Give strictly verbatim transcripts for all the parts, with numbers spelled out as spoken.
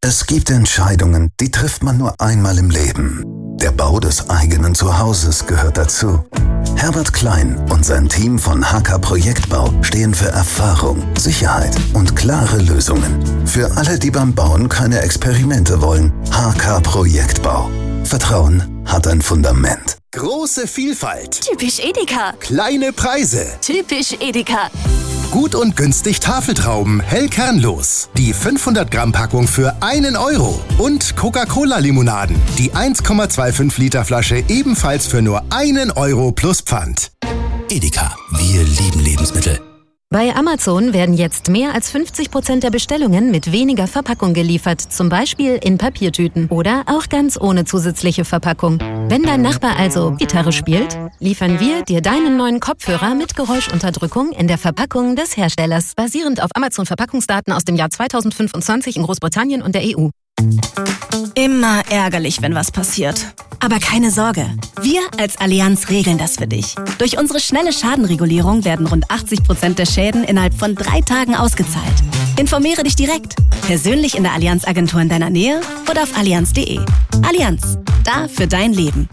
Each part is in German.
Es gibt Entscheidungen, die trifft man nur einmal im Leben. Der Bau des eigenen Zuhauses gehört dazu. Herbert Klein und sein Team von H K Projektbau stehen für Erfahrung, Sicherheit und klare Lösungen. Für alle, die beim Bauen keine Experimente wollen, H K Projektbau. Vertrauen hat ein Fundament. Große Vielfalt. Typisch Edeka. Kleine Preise. Typisch Edeka. Gut und günstig Tafeltrauben, hell kernlos. Die fünfhundert Gramm Packung für einen Euro. Und Coca-Cola-Limonaden. Die eins Komma fünfundzwanzig Liter Flasche ebenfalls für nur einen Euro plus Pfand. Edeka, wir lieben Lebensmittel. Bei Amazon werden jetzt mehr als fünfzig Prozent der Bestellungen mit weniger Verpackung geliefert, zum Beispiel in Papiertüten oder auch ganz ohne zusätzliche Verpackung. Wenn dein Nachbar also Gitarre spielt, liefern wir dir deinen neuen Kopfhörer mit Geräuschunterdrückung in der Verpackung des Herstellers, basierend auf Amazon-Verpackungsdaten aus dem Jahr zweitausendfünfundzwanzig in Großbritannien und der E U. Immer ärgerlich, wenn was passiert. Aber keine Sorge, wir als Allianz regeln das für dich. Durch unsere schnelle Schadenregulierung werden rund achtzig Prozent der Schäden innerhalb von drei Tagen ausgezahlt. Informiere dich direkt, persönlich in der Allianz-Agentur in deiner Nähe oder auf allianz punkt de. Allianz, da für dein Leben.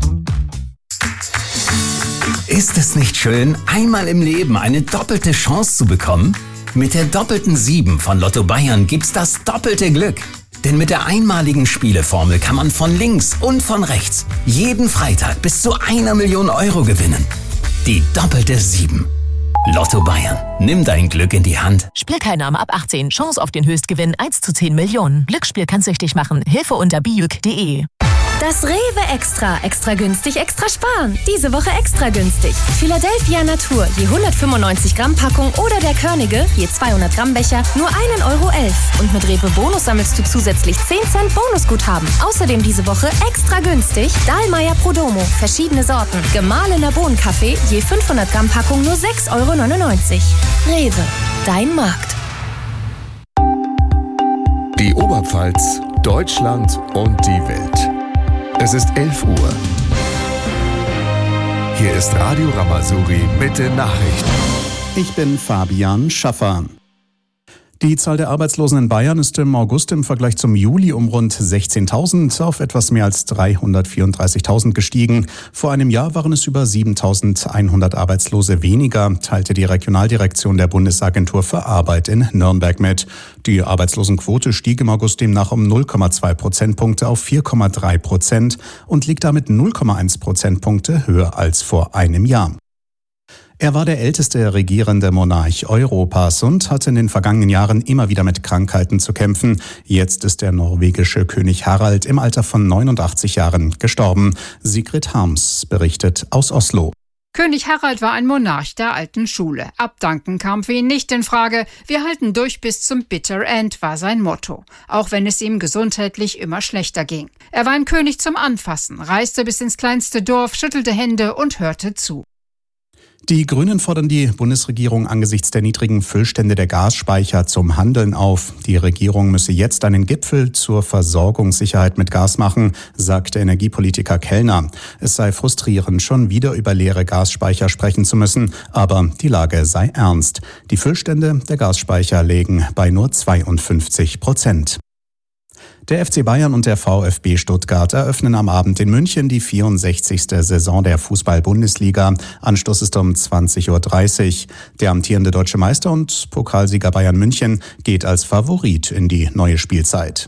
Ist es nicht schön, einmal im Leben eine doppelte Chance zu bekommen? Mit der doppelten sieben von Lotto Bayern gibt's das doppelte Glück. Denn mit der einmaligen Spieleformel kann man von links und von rechts jeden Freitag bis zu einer Million Euro gewinnen. Die doppelte sieben. Lotto Bayern. Nimm dein Glück in die Hand. Spielteilnahme ab achtzehn. Chance auf den Höchstgewinn eins zu zehn Millionen. Glücksspiel kann süchtig machen. Hilfe unter biuk punkt de. Das Rewe Extra. Extra günstig, extra sparen. Diese Woche extra günstig. Philadelphia Natur, je hundertfünfundneunzig Gramm Packung oder der Körnige, je zweihundert Gramm Becher, nur einen Euro elf. Und mit Rewe Bonus sammelst du zusätzlich zehn Cent Bonusguthaben. Außerdem diese Woche extra günstig Dahlmeier Prodomo, verschiedene Sorten. Gemahlener Bohnenkaffee, je fünfhundert Gramm Packung nur sechs Euro neunundneunzig. Rewe, dein Markt. Die Oberpfalz, Deutschland und die Welt. Es ist elf Uhr. Hier ist Radio Ramazuri mit den Nachrichten. Ich bin Fabian Schaffer. Die Zahl der Arbeitslosen in Bayern ist im August im Vergleich zum Juli um rund sechzehntausend auf etwas mehr als dreihundertvierunddreißigtausend gestiegen. Vor einem Jahr waren es über siebentausendeinhundert Arbeitslose weniger, teilte die Regionaldirektion der Bundesagentur für Arbeit in Nürnberg mit. Die Arbeitslosenquote stieg im August demnach um null Komma zwei Prozentpunkte auf vier Komma drei Prozent und liegt damit null Komma eins Prozentpunkte höher als vor einem Jahr. Er war der älteste regierende Monarch Europas und hatte in den vergangenen Jahren immer wieder mit Krankheiten zu kämpfen. Jetzt ist der norwegische König Harald im Alter von neunundachtzig Jahren gestorben. Sigrid Harms berichtet aus Oslo. König Harald war ein Monarch der alten Schule. Abdanken kam für ihn nicht in Frage. Wir halten durch bis zum Bitter End, war sein Motto. Auch wenn es ihm gesundheitlich immer schlechter ging. Er war ein König zum Anfassen, reiste bis ins kleinste Dorf, schüttelte Hände und hörte zu. Die Grünen fordern die Bundesregierung angesichts der niedrigen Füllstände der Gasspeicher zum Handeln auf. Die Regierung müsse jetzt einen Gipfel zur Versorgungssicherheit mit Gas machen, sagte Energiepolitiker Kellner. Es sei frustrierend, schon wieder über leere Gasspeicher sprechen zu müssen, aber die Lage sei ernst. Die Füllstände der Gasspeicher liegen bei nur zweiundfünfzig Prozent. Der F C Bayern und der VfB Stuttgart eröffnen am Abend in München die vierundsechzigste Saison der Fußball-Bundesliga. Anstoß ist um zwanzig Uhr dreißig. Der amtierende deutsche Meister und Pokalsieger Bayern München geht als Favorit in die neue Spielzeit.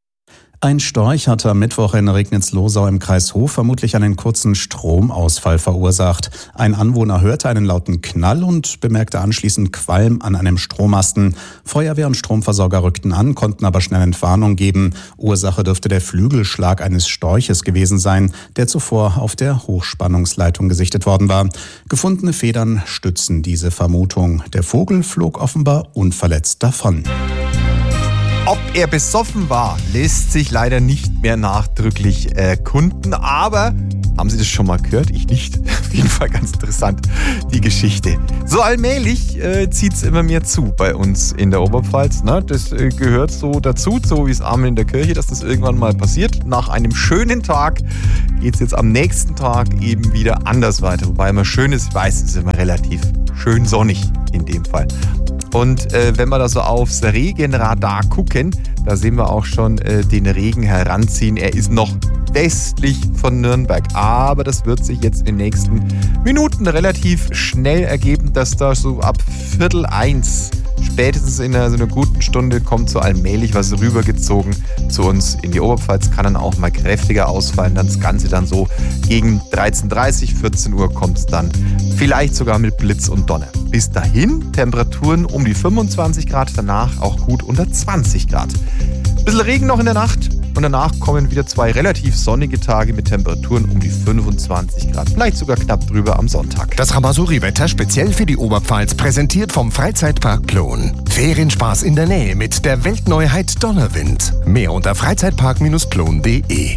Ein Storch hatte am Mittwoch in Regnitz-Losau im Kreis Hof vermutlich einen kurzen Stromausfall verursacht. Ein Anwohner hörte einen lauten Knall und bemerkte anschließend Qualm an einem Strommasten. Feuerwehr und Stromversorger rückten an, konnten aber schnell Entwarnung geben. Ursache dürfte der Flügelschlag eines Storches gewesen sein, der zuvor auf der Hochspannungsleitung gesichtet worden war. Gefundene Federn stützen diese Vermutung. Der Vogel flog offenbar unverletzt davon. Ob er besoffen war, lässt sich leider nicht mehr nachdrücklich erkunden. Aber haben Sie das schon mal gehört? Ich nicht. Auf jeden Fall ganz interessant, die Geschichte. So allmählich äh, zieht es immer mehr zu bei uns in der Oberpfalz. Ne? Das äh, gehört so dazu, so wie es Amen in der Kirche, dass das irgendwann mal passiert. Nach einem schönen Tag geht es jetzt am nächsten Tag eben wieder anders weiter. Wobei immer schön ist, ich weiß, es ist immer relativ schön sonnig in dem Fall. Und äh, wenn wir da so aufs Regenradar gucken, da sehen wir auch schon äh, den Regen heranziehen. Er ist noch westlich von Nürnberg, aber das wird sich jetzt in den nächsten Minuten relativ schnell ergeben, dass da so ab Viertel eins, spätestens in einer, so einer guten Stunde, kommt so allmählich was rübergezogen zu uns in die Oberpfalz, kann dann auch mal kräftiger ausfallen. Das Ganze dann so gegen dreizehn Uhr dreißig, vierzehn Uhr kommt es dann vielleicht sogar mit Blitz und Donner. Bis dahin Temperaturen um die fünfundzwanzig Grad, danach auch gut unter zwanzig Grad. Bisschen Regen noch in der Nacht und danach kommen wieder zwei relativ sonnige Tage mit Temperaturen um die fünfundzwanzig Grad, vielleicht sogar knapp drüber am Sonntag. Das Ramasuri-Wetter speziell für die Oberpfalz präsentiert vom Freizeitpark Plon. Ferienspaß in der Nähe mit der Weltneuheit Donnerwind. Mehr unter freizeitpark Bindestrich plon punkt de.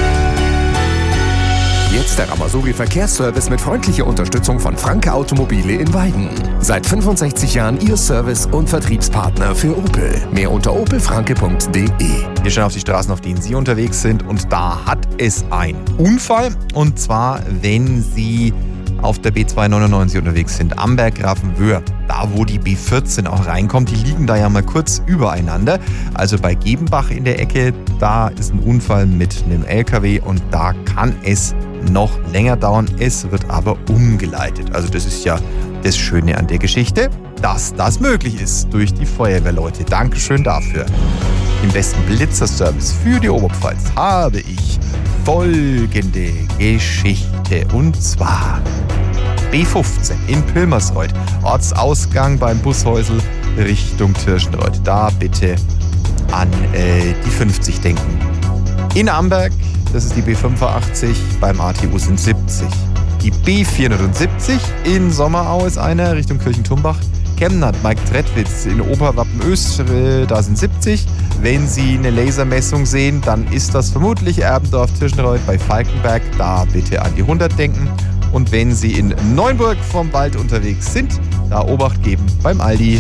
Jetzt der Ramasuri Verkehrsservice mit freundlicher Unterstützung von Franke Automobile in Weiden. Seit fünfundsechzig Jahren Ihr Service und Vertriebspartner für Opel. Mehr unter opel franke punkt de. Wir schauen auf die Straßen, auf denen Sie unterwegs sind, und da hat es einen Unfall. Und zwar, wenn Sie auf der B zweihundertneunundneunzig unterwegs sind, Amberg-Grafenwöhr, da wo die B vierzehn auch reinkommt, die liegen da ja mal kurz übereinander. Also bei Gebenbach in der Ecke, da ist ein Unfall mit einem L K W und da kann es noch länger dauern. Es wird aber umgeleitet. Also das ist ja das Schöne an der Geschichte, dass das möglich ist durch die Feuerwehrleute. Dankeschön dafür. Im besten Blitzerservice für die Oberpfalz habe ich folgende Geschichte, und zwar B fünfzehn in Pilmersreuth, Ortsausgang beim Bushäusl Richtung Tirschenreuth. Da bitte an äh, die fünfzig denken. In Amberg, das ist die B fünfundachtzig, beim A T U sind siebzig. Die B vierhundertsiebzig in Sommerau ist einer Richtung Kirchentumbach. Chemnat, Mike Trettwitz in Oberwappenöst, da sind siebzig. Wenn Sie eine Lasermessung sehen, dann ist das vermutlich Erbendorf-Tirschenreuth bei Falkenberg. Da bitte an die hundert denken. Und wenn Sie in Neuenburg vom Wald unterwegs sind, da Obacht geben beim Aldi.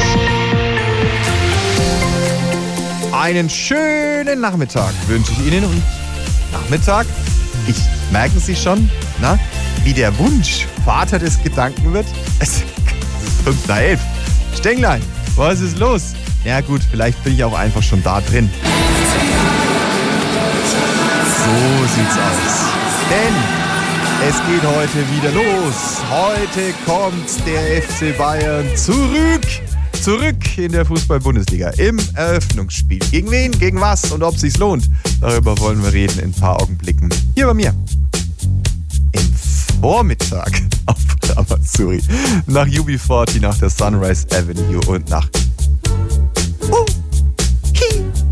Einen schönen Nachmittag wünsche ich Ihnen. Und Nachmittag, ich merken Sie schon, na, wie der Wunsch Vater des Gedanken wird. Es ist fünf nach elf. Stenglein, was ist los? Ja gut, vielleicht bin ich auch einfach schon da drin. So sieht's aus. Denn es geht heute wieder los. Heute kommt der F C Bayern zurück. Zurück in der Fußball-Bundesliga im Eröffnungsspiel. Gegen wen, gegen was und ob es sich lohnt, darüber wollen wir reden in ein paar Augenblicken. Hier bei mir. Im Vormittag auf Ramasuri. Nach U B vierzig, nach der Sunrise Avenue und nach... Uh,